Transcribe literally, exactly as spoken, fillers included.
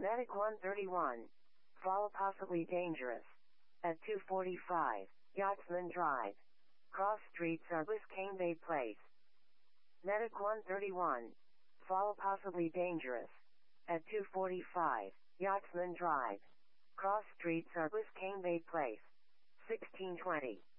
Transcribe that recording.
Medic one thirty-one. Fall possibly dangerous. At two forty-five, Yachtsman Drive. Cross streets are Biscayne Bay Place. Medic one thirty-one. Fall possibly dangerous. At two forty-five, Yachtsman Drive. Cross streets are Biscayne Bay Place. sixteen twenty.